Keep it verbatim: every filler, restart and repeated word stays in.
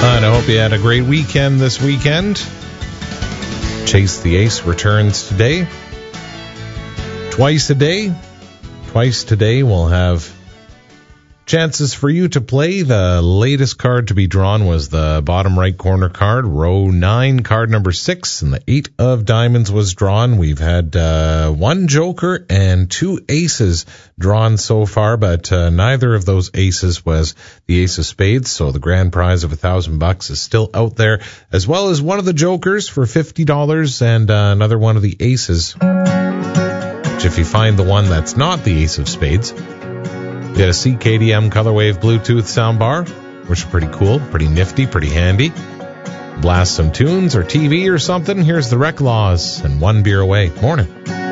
And I hope you had a great weekend this weekend. Chase the Ace returns today. Twice a day. Twice today we'll have chances for you to play. The latest card to be drawn was the bottom right corner card, row nine, card number six, and the eight of diamonds was drawn. We've had uh, one joker and two aces drawn so far, but uh, neither of those aces was the ace of spades, so the grand prize of a thousand bucks is still out there, as well as one of the jokers for fifty dollars and uh, another one of the aces, which if you find the one that's not the ace of spades, get a C K D M Colorwave Bluetooth soundbar, which is pretty cool, pretty nifty, pretty handy. Blast some tunes or T V or something. Here's the Rec Laws and One Beer Away. Morning.